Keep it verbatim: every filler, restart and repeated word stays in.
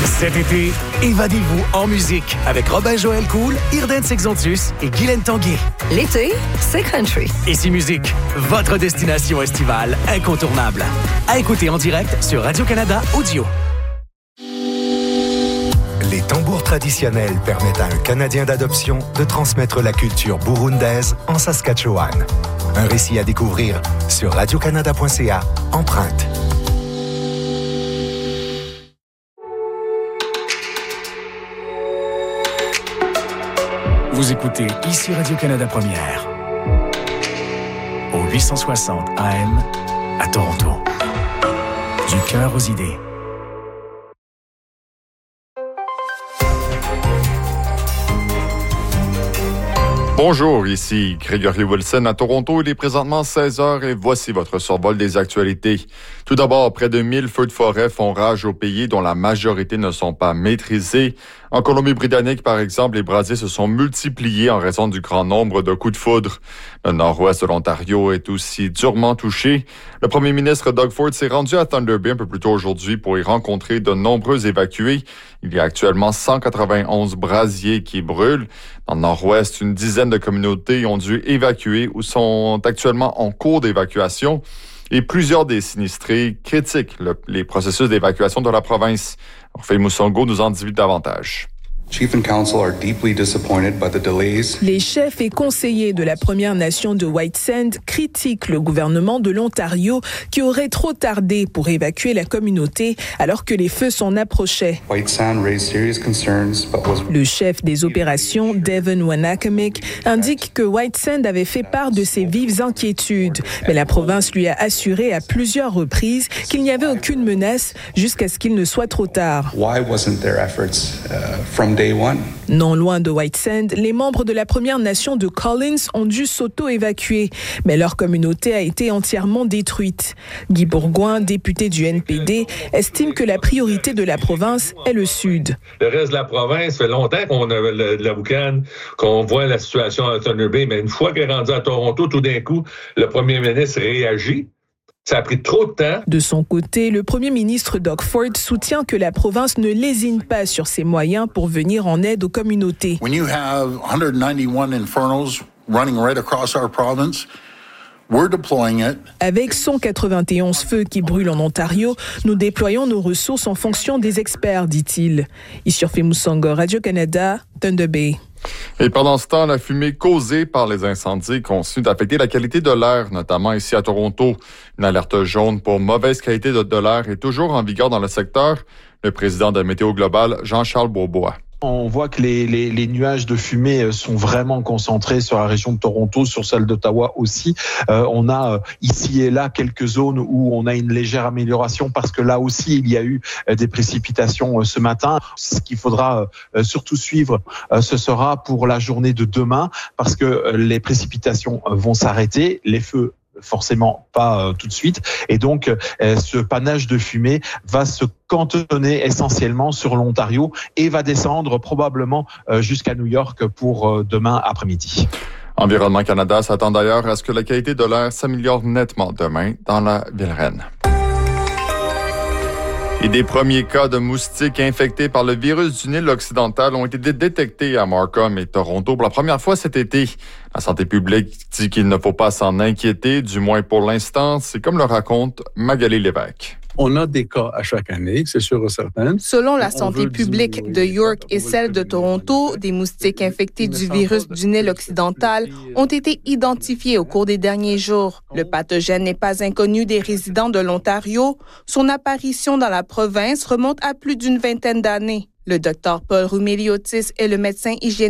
Cet été, évadez-vous en musique avec Robin Joël Cool, Irden Sexontus et Guylaine Tanguay. L'été, c'est country. Ici Musique, votre destination estivale incontournable. À écouter en direct sur Radio-Canada Audio. Les tambours traditionnels permettent à un Canadien d'adoption de transmettre la culture burundaise en Saskatchewan. Un récit à découvrir sur radio canada point c a, empreinte. Vous écoutez ici Radio-Canada Première. Au huit cent soixante A M à Toronto. Du cœur aux idées. Bonjour, ici Gregory Wilson à Toronto. Il est présentement seize heures et voici votre survol des actualités. Tout d'abord, près de mille feux de forêt font rage au pays dont la majorité ne sont pas maîtrisés. En Colombie-Britannique, par exemple, les brasiers se sont multipliés en raison du grand nombre de coups de foudre. Le nord-ouest de l'Ontario est aussi durement touché. Le premier ministre Doug Ford s'est rendu à Thunder Bay un peu plus tôt aujourd'hui pour y rencontrer de nombreux évacués. Il y a actuellement cent quatre-vingt-onze brasiers qui brûlent. Dans le nord-ouest, une dizaine de communautés ont dû évacuer ou sont actuellement en cours d'évacuation. Et plusieurs des sinistrés critiquent le, les processus d'évacuation de la province. Orphée Moussongo nous en dit davantage. Les chefs et conseillers de la Première Nation de White Sand critiquent le gouvernement de l'Ontario qui aurait trop tardé pour évacuer la communauté alors que les feux s'en approchaient. Le chef des opérations, Devon Wanakamick, indique que White Sand avait fait part de ses vives inquiétudes, mais la province lui a assuré à plusieurs reprises qu'il n'y avait aucune menace jusqu'à ce qu'il ne soit trop tard. Non loin de White Sand, les membres de la Première Nation de Collins ont dû s'auto-évacuer, mais leur communauté a été entièrement détruite. Guy Bourgoin, député du N P D, estime que la priorité de la province est le sud. Le reste de la province fait longtemps qu'on a le, de la boucane, qu'on voit la situation à Thunder Bay, mais une fois qu'elle est rendue à Toronto, tout d'un coup, le premier ministre réagit. Ça a pris trop de temps. De son côté, le premier ministre Doug Ford soutient que la province ne lésine pas sur ses moyens pour venir en aide aux communautés. When you have one hundred ninety-one infernos running right across our province, we're deploying it. Avec cent quatre-vingt-onze feux qui brûlent en Ontario, nous déployons nos ressources en fonction des experts, dit-il. Issurfi Moussongo, Radio-Canada, Thunder Bay. Et pendant ce temps, la fumée causée par les incendies continue d'affecter la qualité de l'air, notamment ici à Toronto. Une alerte jaune pour mauvaise qualité de, de l'air est toujours en vigueur dans le secteur. Le président de Météo Global, Jean-Charles Beaubois. On voit que les, les, les nuages de fumée sont vraiment concentrés sur la région de Toronto, sur celle d'Ottawa aussi. Euh, on a euh, ici et là quelques zones où on a une légère amélioration parce que là aussi il y a eu euh, des précipitations euh, ce matin. Ce qu'il faudra euh, surtout suivre, euh, ce sera pour la journée de demain parce que euh, les précipitations euh, vont s'arrêter, les feux forcément pas euh, tout de suite. Et donc, euh, ce panache de fumée va se cantonner essentiellement sur l'Ontario et va descendre probablement euh, jusqu'à New York pour euh, demain après-midi. Environnement Canada s'attend d'ailleurs à ce que la qualité de l'air s'améliore nettement demain dans la Ville-Reine. Et des premiers cas de moustiques infectés par le virus du Nil occidental ont été détectés à Markham et Toronto pour la première fois cet été. La santé publique dit qu'il ne faut pas s'en inquiéter, du moins pour l'instant. C'est comme le raconte Magali Lévesque. On a des cas à chaque année, c'est sûr et certain. Selon la santé publique de York et celle de Toronto, des moustiques infectés du virus du Nil occidental ont été identifiés au cours des derniers jours. Le pathogène n'est pas inconnu des résidents de l'Ontario. Son apparition dans la province remonte à plus d'une vingtaine d'années. Le docteur Paul Roumeliotis est le médecin hygiéniste